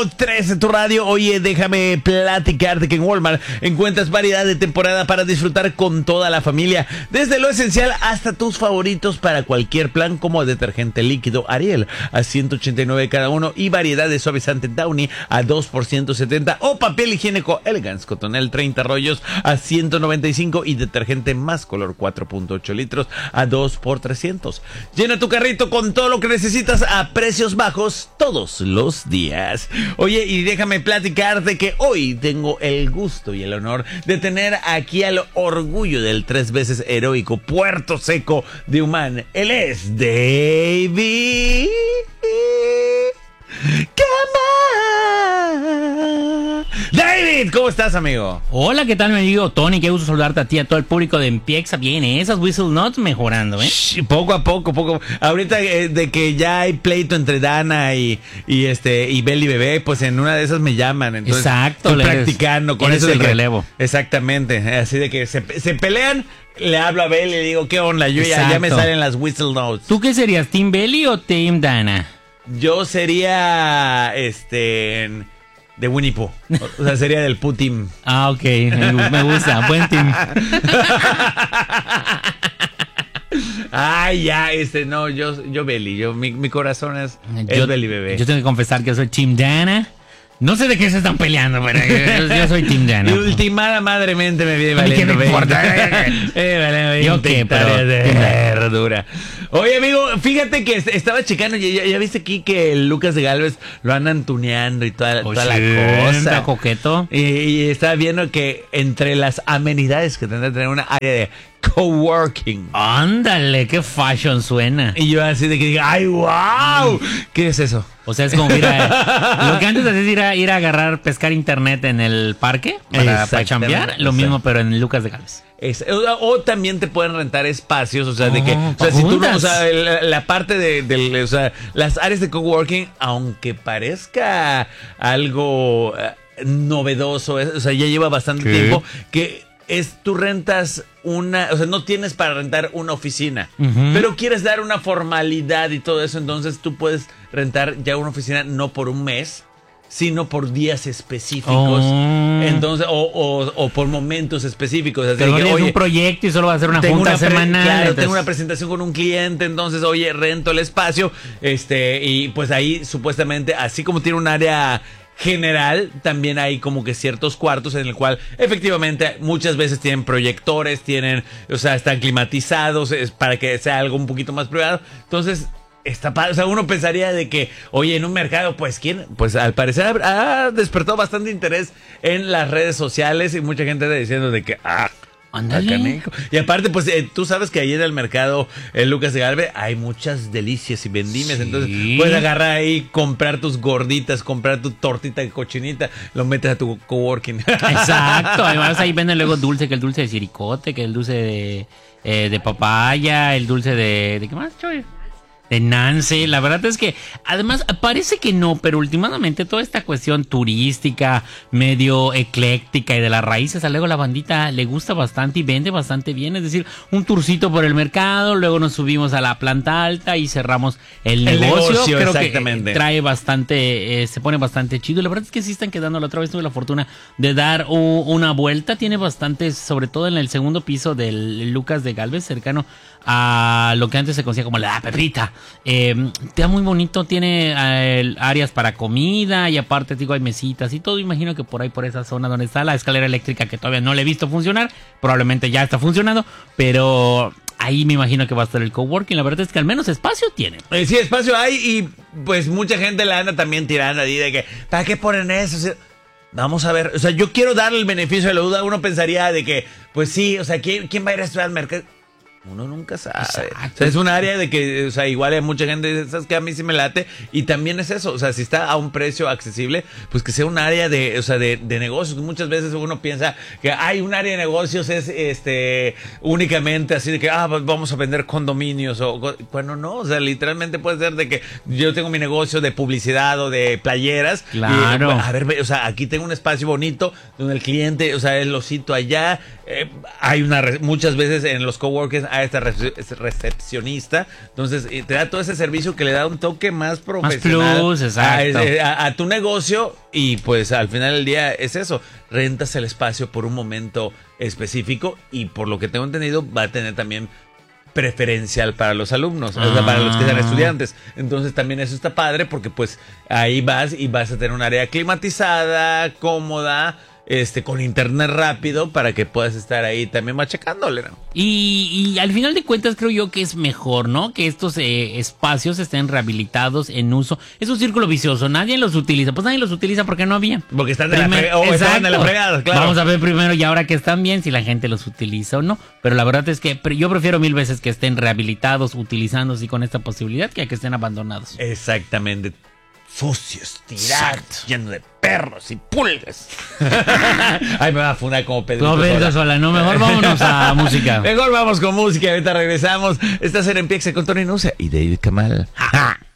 3 de tu radio. Oye, déjame platicarte que en Walmart encuentras variedad de temporada para disfrutar con toda la familia. Desde lo esencial hasta tus favoritos para cualquier plan, como detergente líquido Ariel a $189 cada uno y variedad de suavizante Downy a 2 por $170, o papel higiénico Elegance Cotonel 30 rollos a $195 y detergente Más Color 4.8 litros a 2 por $300. Llena tu carrito con todo lo que necesitas a precios bajos todos los días. Oye, y déjame platicarte que hoy tengo el gusto y el honor de tener aquí al orgullo del 3 veces heroico Puerto Seco de Humán. Él es David Cama. David, ¿cómo estás, amigo? Hola, ¿qué tal, mi amigo Tony? Qué gusto saludarte a ti, a todo el público de Empiexa. Bien, esas Whistle Notes mejorando, ¿eh? Poco a poco. Ahorita de que ya hay pleito entre Dana y Beli Bebé, pues en una de esas me llaman. Entonces, exacto. Estoy practicando con eso del de relevo. Exactamente. Así de que se pelean, le hablo a Beli y le digo, ¿qué onda? Yo ya me salen las Whistle Notes. ¿Tú qué serías, Team Beli o Team Dana? Yo sería, de Winnie Pooh. O sea, sería del Pooh Team. Ah, ok. Me gusta. Buen team. Ay, ya, no, yo Beli. Mi corazón es Beli Bebé. Yo tengo que confesar que soy Team Dana. No sé de qué se están peleando, pero yo soy Team Dana. Y ultimada madremente me viene valiendo. ¿Qué me importa? Yo qué, pero verdura. Oye, amigo, fíjate que estaba checando, ya viste aquí que el Lucas de Gálvez lo andan tuneando y toda la cosa. Está coqueto. Y estaba viendo que entre las amenidades que tendrá tener una área de coworking. Ándale, qué fashion suena. Y yo así de que diga, ¡ay, wow! ¿Qué es eso? O sea, es como lo que antes hacías ir a agarrar, pescar internet en el parque para chambear. Lo mismo, pero en Lucas de Gálvez. O también te pueden rentar espacios, o sea, de que, o sea, si tú no, o sea, la parte o sea, las áreas de coworking, aunque parezca algo novedoso, o sea, ya lleva bastante tiempo, que tú rentas o sea, no tienes para rentar una oficina, pero quieres dar una formalidad y todo eso, entonces tú puedes rentar ya una oficina no por un mes, sino por días específicos, entonces o por momentos específicos. Así pero que, es un proyecto y solo va a ser una junta semanal. Claro, entonces, tengo una presentación con un cliente, entonces, oye, rento el espacio, y pues ahí supuestamente, así como tiene un área general, también hay como que ciertos cuartos en el cual efectivamente muchas veces tienen proyectores, o sea, están climatizados, para que sea algo un poquito más privado. Entonces, está padre. O sea, uno pensaría de que, oye, en un mercado, pues, pues al parecer ha despertado bastante interés en las redes sociales y mucha gente está diciendo de que, ándale. Y aparte, pues tú sabes que ahí en el mercado Lucas de Galvez hay muchas delicias y vendimias. Sí. Entonces puedes agarrar ahí, comprar tus gorditas, comprar tu tortita de cochinita, lo metes a tu coworking. Exacto. Además ahí venden luego dulce, que el dulce de siricote, que el dulce de papaya, el dulce de ¿qué más, Choy? De Nancy. La verdad es que además parece que no, pero últimamente toda esta cuestión turística, medio ecléctica y de las raíces, a luego la bandita le gusta bastante y vende bastante bien. Es decir, un tourcito por el mercado, luego nos subimos a la planta alta y cerramos el negocio. Creo que trae bastante, se pone bastante chido. La verdad es que sí están quedando. La otra vez tuve la fortuna de dar una vuelta. Tiene bastantes, sobre todo en el segundo piso del Lucas de Gálvez, cercano a lo que antes se conocía como la Pepita. Está muy bonito, tiene áreas para comida y aparte digo hay mesitas y todo. Imagino que por ahí, por esa zona donde está la escalera eléctrica, que todavía no la he visto funcionar, probablemente ya está funcionando, pero ahí me imagino que va a estar el coworking. La verdad es que al menos espacio tiene. Sí, espacio hay y pues mucha gente la anda también tirando ahí de que, ¿para qué ponen eso? O sea, vamos a ver, o sea, yo quiero darle el beneficio de la duda. Uno pensaría de que, pues sí, o sea, ¿quién va a ir a estudiar al mercado? Uno nunca sabe. O sea, es un área de que, o sea, igual hay mucha gente, ¿sabes qué? A mí sí me late. Y también es eso, o sea, si está a un precio accesible, pues que sea un área de negocios. Muchas veces uno piensa que hay un área de negocios es únicamente así de que, pues vamos a vender condominios bueno, no, o sea, literalmente puede ser de que yo tengo mi negocio de publicidad o de playeras. Claro. Y, a ver, o sea, aquí tengo un espacio bonito donde el cliente, o sea, lo cito allá. Hay muchas veces en los coworkers a esta recepcionista. Entonces, te da todo ese servicio que le da un toque más profesional. Más plus, exacto. A tu negocio. Y pues al final del día es eso. Rentas el espacio por un momento específico. Y por lo que tengo entendido, va a tener también preferencial para los alumnos, o sea, para los que sean estudiantes. Entonces también eso está padre porque pues ahí vas y vas a tener un área climatizada, cómoda, con internet rápido para que puedas estar ahí también machacándole, ¿no? Y al final de cuentas creo yo que es mejor, ¿no? Que estos espacios estén rehabilitados en uso. Es un círculo vicioso, nadie los utiliza. Pues nadie los utiliza porque no había. Porque están de estaban de la fregada, claro. Vamos a ver primero y ahora que están bien si la gente los utiliza o no. Pero la verdad es que yo prefiero 1000 veces que estén rehabilitados, utilizándose y con esta posibilidad que estén abandonados. Exactamente. Sucios, tirados, llenos de perros y pulgas. Ay, me va a fundar como Pedrito. No, Pedrito sola, no, mejor vámonos a música. Mejor vamos con música, ahorita regresamos. Estás en Empieza con Tony Nucia y David Kamal.